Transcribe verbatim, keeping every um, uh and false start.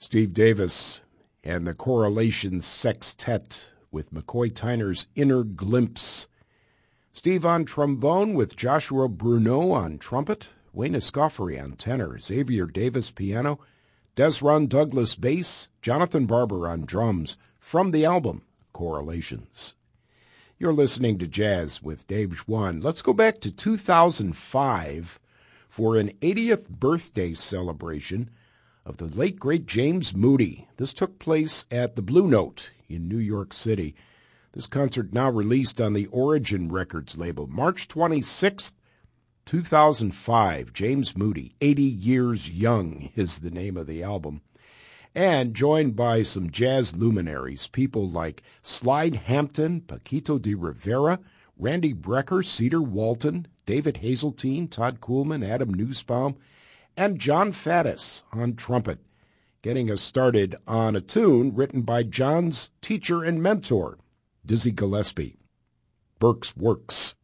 Steve Davis and the Correlation Sextet with McCoy Tyner's Inner Glimpse. Steve on trombone with Joshua Bruneau on trumpet, Wayne Escoffery on tenor, Xavier Davis piano, Desron Douglas bass, Jonathan Barber on drums, from the album Correlations. You're listening to Jazz with Dave Schwann. Let's go back to two thousand five for an eightieth birthday celebration of the late, great James Moody. This took place at the Blue Note in New York City. This concert now released on the Origin Records label. March twenty-sixth, two thousand five, James Moody, eighty years Young is the name of the album. And joined by some jazz luminaries, people like Slide Hampton, Paquito de Rivera, Randy Brecker, Cedar Walton, David Hazeltine, Todd Kuhlman, Adam Nussbaum, and John Faddis on trumpet, getting us started on a tune written by John's teacher and mentor, Dizzy Gillespie, Burke's Works.